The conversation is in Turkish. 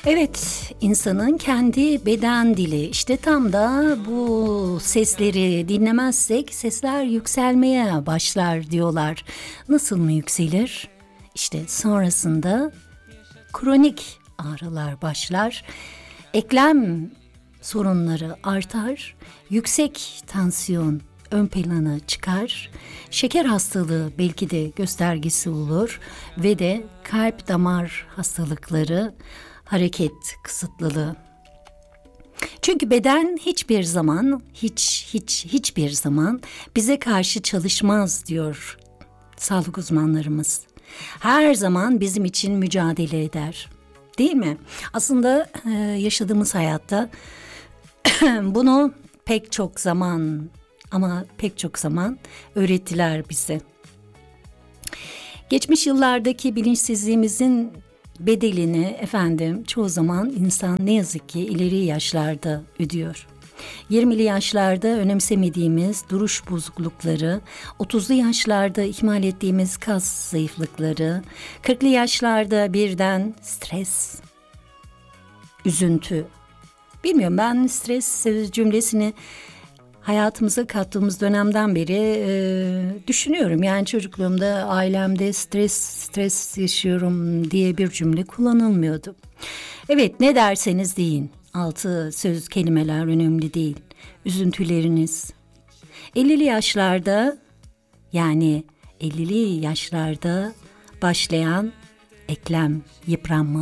Evet, insanın kendi beden dili. İşte tam da bu sesleri dinlemezsek sesler yükselmeye başlar diyorlar. Nasıl mı yükselir? İşte sonrasında kronik ağrılar başlar. Eklem sorunları artar. Yüksek tansiyon ön plana çıkar. Şeker hastalığı belki de göstergesi olur ve de kalp damar hastalıkları, hareket kısıtlılığı. Çünkü beden hiçbir zaman, hiçbir zaman bize karşı çalışmaz diyor sağlık uzmanlarımız. Her zaman bizim için mücadele eder. Değil mi? Aslında yaşadığımız hayatta bunu pek çok zaman öğrettiler bize. Geçmiş yıllardaki bilinçsizliğimizin bedelini çoğu zaman insan ne yazık ki ileri yaşlarda ödüyor. 20'li yaşlarda önemsemediğimiz duruş bozuklukları, 30'lu yaşlarda ihmal ettiğimiz kas zayıflıkları, 40'lı yaşlarda birden stres, üzüntü. Bilmiyorum, ben stres cümlesini hayatımıza kattığımız dönemden beri düşünüyorum. Yani çocukluğumda ailemde stres yaşıyorum diye bir cümle kullanılmıyordu. Evet, ne derseniz deyin. Altı söz kelimeler önemli değil. Üzüntüleriniz. 50'li yaşlarda, yani 50'li yaşlarda başlayan eklem yıpranma